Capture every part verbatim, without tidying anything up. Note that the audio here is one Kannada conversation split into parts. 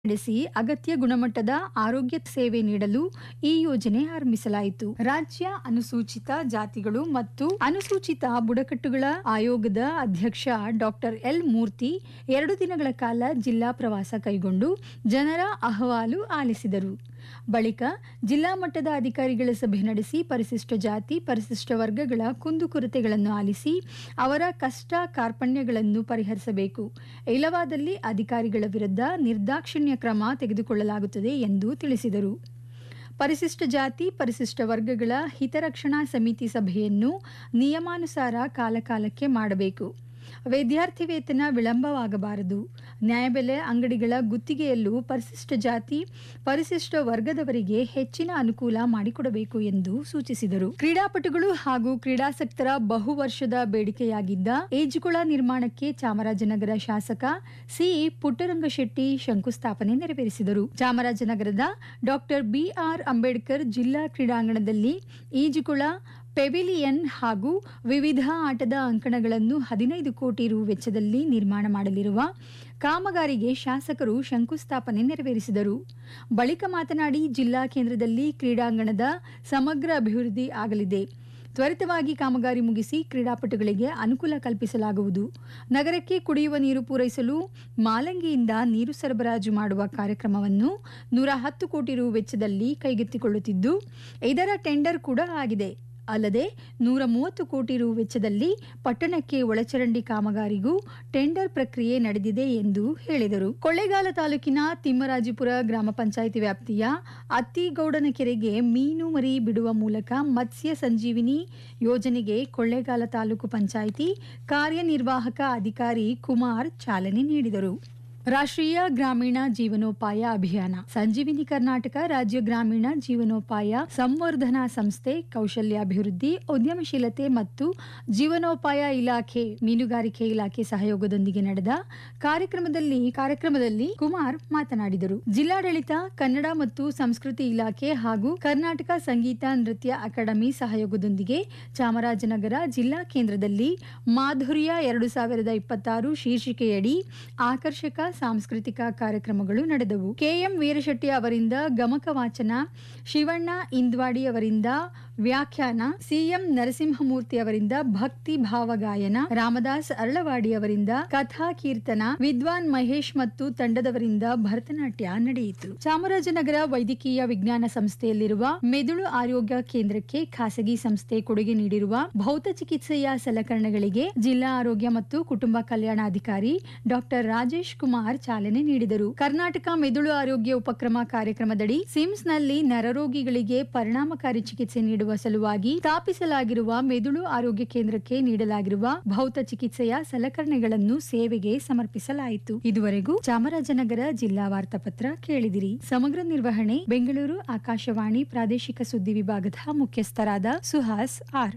ನಡೆಸಿ ಅಗತ್ಯ ಗುಣಮಟ್ಟದ ಆರೋಗ್ಯ ಸೇವೆ ನೀಡಲು ಈ ಯೋಜನೆ ಆರಂಭಿಸಲಾಯಿತು. ರಾಜ್ಯ ಅನುಸೂಚಿತ ಜಾತಿಗಳು ಮತ್ತು ಅನುಸೂಚಿತ ಬುಡಕಟ್ಟುಗಳ ಆಯೋಗದ ಅಧ್ಯಕ್ಷ ಡಾಕ್ಟರ್ ಎಲ್ ಮೂರ್ತಿ ಎರಡು ದಿನಗಳ ಕಾಲ ಜಿಲ್ಲಾ ಪ್ರವಾಸ ಕೈಗೊಂಡು ಜನರ ಅಹವಾಲು ಆಲಿಸಿದರು. ಬಳಿಕ ಜಿಲ್ಲಾ ಮಟ್ಟದ ಅಧಿಕಾರಿಗಳ ಸಭೆ ನಡೆಸಿ ಪರಿಶಿಷ್ಟ ಜಾತಿ ಪರಿಶಿಷ್ಟ ವರ್ಗಗಳ ಕುಂದುಕೊರತೆಗಳನ್ನು ಆಲಿಸಿ ಅವರ ಕಷ್ಟ ಕಾರ್ಪಣ್ಯಗಳನ್ನು ಪರಿಹರಿಸಬೇಕು, ಇಲ್ಲವಾದಲ್ಲಿ ಅಧಿಕಾರಿಗಳ ವಿರುದ್ಧ ನಿರ್ದಾಕ್ಷಿಣ್ಯ ಕ್ರಮ ತೆಗೆದುಕೊಳ್ಳಲಾಗುತ್ತದೆ ಎಂದು ತಿಳಿಸಿದರು. ಪರಿಶಿಷ್ಟ ಜಾತಿ ಪರಿಶಿಷ್ಟ ವರ್ಗಗಳ ಹಿತರಕ್ಷಣಾ ಸಮಿತಿ ಸಭೆಯನ್ನು ನಿಯಮಾನುಸಾರ ಕಾಲಕಾಲಕ್ಕೆ ಮಾಡಬೇಕು. ವಿದ್ಯಾರ್ಥಿ ವೇತನ ವಿಳಂಬವಾಗಬಾರದು. ನ್ಯಾಯಬೆಲೆ ಅಂಗಡಿಗಳ ಗುತ್ತಿಗೆಯಲ್ಲೂ ಪರಿಶಿಷ್ಟ ಜಾತಿ ಪರಿಶಿಷ್ಟ ವರ್ಗದವರಿಗೆ ಹೆಚ್ಚಿನ ಅನುಕೂಲ ಮಾಡಿಕೊಡಬೇಕು ಎಂದು ಸೂಚಿಸಿದರು. ಕ್ರೀಡಾಪಟುಗಳು ಹಾಗೂ ಕ್ರೀಡಾಸಕ್ತರ ಬಹು ವರ್ಷದ ಬೇಡಿಕೆಯಾಗಿದ್ದ ಈಜುಕೊಳ ನಿರ್ಮಾಣಕ್ಕೆ ಚಾಮರಾಜನಗರ ಶಾಸಕ ಸಿ ಪುಟ್ಟರಂಗಶೆಟ್ಟಿ ಶಂಕುಸ್ಥಾಪನೆ ನೆರವೇರಿಸಿದರು. ಚಾಮರಾಜನಗರದ ಡಾಕ್ಟರ್ ಬಿಆರ್ ಅಂಬೇಡ್ಕರ್ ಜಿಲ್ಲಾ ಕ್ರೀಡಾಂಗಣದಲ್ಲಿ ಈಜುಕೊಳ ಪೆವಿಲಿಯನ್ ಹಾಗೂ ವಿವಿಧ ಆಟದ ಅಂಕಣಗಳನ್ನು ಹದಿನೈದು ಕೋಟಿ ರು ವೆಚ್ಚದಲ್ಲಿ ನಿರ್ಮಾಣ ಮಾಡಲಿರುವ ಕಾಮಗಾರಿಗೆ ಶಾಸಕರು ಶಂಕುಸ್ಥಾಪನೆ ನೆರವೇರಿಸಿದರು. ಬಳಿಕ ಮಾತನಾಡಿ, ಜಿಲ್ಲಾ ಕೇಂದ್ರದಲ್ಲಿ ಕ್ರೀಡಾಂಗಣದ ಸಮಗ್ರ ಅಭಿವೃದ್ಧಿ ಆಗಲಿದೆ. ತ್ವರಿತವಾಗಿ ಕಾಮಗಾರಿ ಮುಗಿಸಿ ಕ್ರೀಡಾಪಟುಗಳಿಗೆ ಅನುಕೂಲ ಕಲ್ಪಿಸಲಾಗುವುದು. ನಗರಕ್ಕೆ ಕುಡಿಯುವ ನೀರು ಪೂರೈಸಲು ಮಾಲಂಗಿಯಿಂದ ನೀರು ಸರಬರಾಜು ಮಾಡುವ ಕಾರ್ಯಕ್ರಮವನ್ನು ನೂರ ಹತ್ತು ಕೋಟಿ ರು ವೆಚ್ಚದಲ್ಲಿ ಕೈಗೆತ್ತಿಕೊಳ್ಳುತ್ತಿದ್ದು, ಇದರ ಟೆಂಡರ್ ಕೂಡ ಆಗಿದೆ. ಅಲ್ಲದೆ ನೂರ ಮೂವತ್ತು ಕೋಟಿ ರು ವೆಚ್ಚದಲ್ಲಿ ಪಟ್ಟಣಕ್ಕೆ ಒಳಚರಂಡಿ ಕಾಮಗಾರಿಗೂ ಟೆಂಡರ್ ಪ್ರಕ್ರಿಯೆ ನಡೆದಿದೆ ಎಂದು ಹೇಳಿದರು. ಕೊಳ್ಳೇಗಾಲ ತಾಲೂಕಿನ ತಿಮ್ಮರಾಜಿಪುರ ಗ್ರಾಮ ಪಂಚಾಯಿತಿ ವ್ಯಾಪ್ತಿಯ ಅತ್ತಿಗೌಡನ ಕೆರೆಗೆ ಮೀನು ಮರಿ ಬಿಡುವ ಮೂಲಕ ಮತ್ಸ್ಯ ಸಂಜೀವಿನಿ ಯೋಜನೆಗೆ ಕೊಳ್ಳೇಗಾಲ ತಾಲೂಕು ಪಂಚಾಯಿತಿ ಕಾರ್ಯನಿರ್ವಾಹಕ ಅಧಿಕಾರಿ ಕುಮಾರ್ ಚಾಲನೆ ನೀಡಿದರು. ರಾಷ್ಟ್ರೀಯ ಗ್ರಾಮೀಣ ಜೀವನೋಪಾಯ ಅಭಿಯಾನ ಸಂಜೀವಿನಿ ಕರ್ನಾಟಕ ರಾಜ್ಯ ಗ್ರಾಮೀಣ ಜೀವನೋಪಾಯ ಸಂವರ್ಧನಾ ಸಂಸ್ಥೆ, ಕೌಶಲ್ಯಾಭಿವೃದ್ಧಿ, ಉದ್ಯಮಶೀಲತೆ ಮತ್ತು ಜೀವನೋಪಾಯ ಇಲಾಖೆ, ಮೀನುಗಾರಿಕೆ ಇಲಾಖೆ ಸಹಯೋಗದೊಂದಿಗೆ ನಡೆದ ಕಾರ್ಯಕ್ರಮದಲ್ಲಿ ಕಾರ್ಯಕ್ರಮದಲ್ಲಿ ಕುಮಾರ್ ಮಾತನಾಡಿದರು. ಜಿಲ್ಲಾಡಳಿತ, ಕನ್ನಡ ಮತ್ತು ಸಂಸ್ಕೃತಿ ಇಲಾಖೆ ಹಾಗೂ ಕರ್ನಾಟಕ ಸಂಗೀತ ನೃತ್ಯ ಅಕಾಡೆಮಿ ಸಹಯೋಗದೊಂದಿಗೆ ಚಾಮರಾಜನಗರ ಜಿಲ್ಲಾ ಕೇಂದ್ರದಲ್ಲಿ ಮಾಧುರ್ಯ ಎರಡು ಸಾವಿರದ ಇಪ್ಪತ್ತಾರು ಶೀರ್ಷಿಕೆಯಡಿ ಆಕರ್ಷಕ ಸಾಂಸ್ಕೃತಿಕ ಕಾರ್ಯಕ್ರಮಗಳು ನಡೆದವು. ಕೆಎಂ ವೀರಶೆಟ್ಟಿ ಅವರಿಂದ ಗಮಕ ವಾಚನ, ಶಿವಣ್ಣ ಇಂದ್ವಾಡಿ ಅವರಿಂದ ವ್ಯಾಖ್ಯಾನ, ಸಿಎಂ ನರಸಿಂಹಮೂರ್ತಿ ಅವರಿಂದ ಭಕ್ತಿ ಭಾವಗಾಯನ, ರಾಮದಾಸ್ ಅರಳವಾಡಿ ಅವರಿಂದ ಕಥಾ ಕೀರ್ತನ, ವಿದ್ವಾನ್ ಮಹೇಶ್ ಮತ್ತು ತಂಡದವರಿಂದ ಭರತನಾಟ್ಯ ನಡೆಯಿತು. ಚಾಮರಾಜನಗರ ವೈದ್ಯಕೀಯ ವಿಜ್ಞಾನ ಸಂಸ್ಥೆಯಲ್ಲಿರುವ ಮೆದುಳು ಆರೋಗ್ಯ ಕೇಂದ್ರಕ್ಕೆ ಖಾಸಗಿ ಸಂಸ್ಥೆ ಕೊಡುಗೆ ನೀಡಿರುವ ಭೌತ ಚಿಕಿತ್ಸೆಯ ಸಲಕರಣೆಗಳಿಗೆ ಜಿಲ್ಲಾ ಆರೋಗ್ಯ ಮತ್ತು ಕುಟುಂಬ ಕಲ್ಯಾಣಾಧಿಕಾರಿ ಡಾಕ್ಟರ್ ರಾಜೇಶ್ ಕುಮಾರ್ ಚಾಲನೆ ನೀಡಿದರು. ಕರ್ನಾಟಕ ಮೆದುಳು ಆರೋಗ್ಯ ಉಪಕ್ರಮ ಕಾರ್ಯಕ್ರಮದಡಿ ಸಿಮ್ಸ್ನಲ್ಲಿ ನರರೋಗಿಗಳಿಗೆ ಪರಿಣಾಮಕಾರಿ ಚಿಕಿತ್ಸೆ ನೀಡುವ ಸಲುವಾಗಿ ಸ್ಥಾಪಿಸಲಾಗಿರುವ ಮೆದುಳು ಆರೋಗ್ಯ ಕೇಂದ್ರಕ್ಕೆ ನೀಡಲಾಗಿರುವ ಭೌತ ಚಿಕಿತ್ಸೆಯ ಸಲಕರಣೆಗಳನ್ನು ಸೇವೆಗೆ ಸಮರ್ಪಿಸಲಾಯಿತು. ಇದುವರೆಗೂ ಚಾಮರಾಜನಗರ ಜಿಲ್ಲಾ ವಾರ್ತಾಪತ್ರ ಕೇಳಿದಿರಿ. ಸಮಗ್ರ ನಿರ್ವಹಣೆ ಬೆಂಗಳೂರು ಆಕಾಶವಾಣಿ ಪ್ರಾದೇಶಿಕ ಸುದ್ದಿ ವಿಭಾಗದ ಮುಖ್ಯಸ್ಥರಾದ ಸುಹಾಸ್ ಆರ್.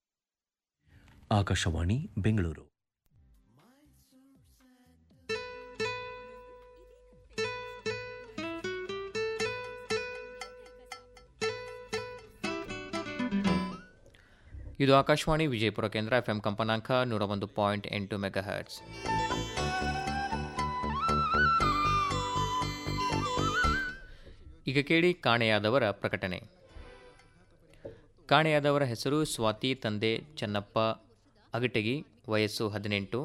ಆಕಾಶವಾಣಿ ಬೆಂಗಳೂರು. ಇದು ಆಕಾಶವಾಣಿ ವಿಜಯಪುರ ಕೇಂದ್ರ ಎಫ್ಎಂ ಕಂಪನಾಂಕ ನೂರ ಒಂದು ಪಾಯಿಂಟ್ ಎಂಟು ಮೆಗಾ ಹರ್ಟ್ಸ್. ಈಗ ಕೇಳಿ ಕಾಣೆಯಾದವರ ಪ್ರಕಟಣೆ. ಕಾಣೆಯಾದವರ ಹೆಸರು ಸ್ವಾತಿ, ತಂದೆ ಚನ್ನಪ್ಪ ಅಗಟಗಿ, ವಯಸ್ಸು ಹದಿನೆಂಟು,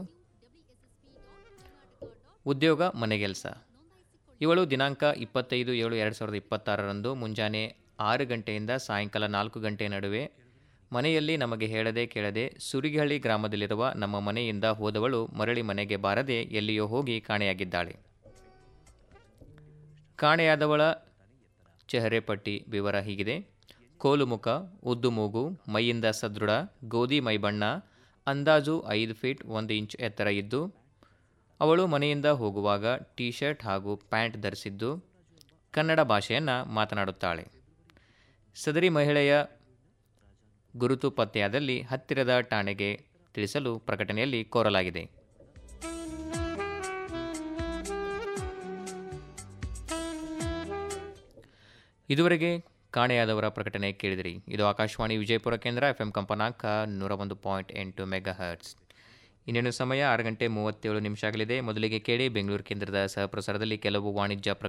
ಉದ್ಯೋಗ ಮನೆಗೆಲಸ. ಇವಳು ದಿನಾಂಕ ಇಪ್ಪತ್ತೈದು ಏಳು ಎರಡು ಸಾವಿರದ ಇಪ್ಪತ್ತಾರರಂದು ಮುಂಜಾನೆ ಆರು ಗಂಟೆಯಿಂದ ಸಾಯಂಕಾಲ ನಾಲ್ಕು ಗಂಟೆ ನಡುವೆ ಮನೆಯಲ್ಲಿ ನಮಗೆ ಹೇಳದೆ ಕೇಳದೆ ಸುರಿಗಹಳ್ಳಿ ಗ್ರಾಮದಲ್ಲಿರುವ ನಮ್ಮ ಮನೆಯಿಂದ ಹೋದವಳು ಮರಳಿ ಮನೆಗೆ ಬಾರದೆ ಎಲ್ಲಿಯೋ ಹೋಗಿ ಕಾಣೆಯಾಗಿದ್ದಾಳೆ. ಕಾಣೆಯಾದವಳ ಚೆಹರೆ ಪಟ್ಟಿ ವಿವರ ಹೀಗಿದೆ. ಕೋಲು ಮುಖ, ಉದ್ದು ಮೂಗು, ಮೈಯಿಂದ ಸದೃಢ, ಗೋಧಿ ಮೈಬಣ್ಣ, ಅಂದಾಜು ಐದು ಫೀಟ್ ಒಂದು ಇಂಚ್ ಎತ್ತರ ಇದ್ದು, ಅವಳು ಮನೆಯಿಂದ ಹೋಗುವಾಗ ಟೀ ಶರ್ಟ್ ಹಾಗೂ ಪ್ಯಾಂಟ್ ಧರಿಸಿದ್ದು, ಕನ್ನಡ ಭಾಷೆಯನ್ನು ಮಾತನಾಡುತ್ತಾಳೆ. ಸದರಿ ಮಹಿಳೆಯ ಗುರುತು ಪತ್ತೆಯಾದಲ್ಲಿ ಹತ್ತಿರದ ಠಾಣೆಗೆ ತಿಳಿಸಲು ಪ್ರಕಟಣೆಯಲ್ಲಿ ಕೋರಲಾಗಿದೆ. ಇದುವರೆಗೆ ಕಾಣೆಯಾದವರ ಪ್ರಕಟಣೆ ಕೇಳಿದಿರಿ. ಇದು ಆಕಾಶವಾಣಿ ವಿಜಯಪುರ ಕೇಂದ್ರ ಎಫ್ಎಂ ಕಂಪನಾಂಕ ನೂರ ಒಂದು ಪಾಯಿಂಟ್ ಎಂಟು ಮೆಗಾ ಹರ್ಟ್ಸ್. ಇನ್ನೇನು ಸಮಯ ಆರು ಗಂಟೆ ಮೂವತ್ತೇಳು ನಿಮಿಷ ಆಗಲಿದೆ. ಮೊದಲಿಗೆ ಕೇಳಿ ಬೆಂಗಳೂರು ಕೇಂದ್ರದ ಸಹಪ್ರಸಾರದಲ್ಲಿ ಕೆಲವು ವಾಣಿಜ್ಯ